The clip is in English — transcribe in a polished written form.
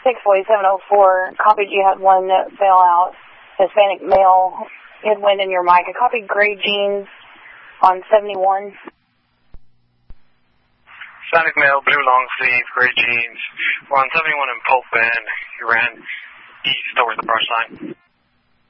64704 copied you had one that fell out. Hispanic male, headwind in your mic. I copied gray jeans on 71. Hispanic male, blue long sleeve, gray jeans. We're on 71 in Polk Bend. You ran east over the brush line.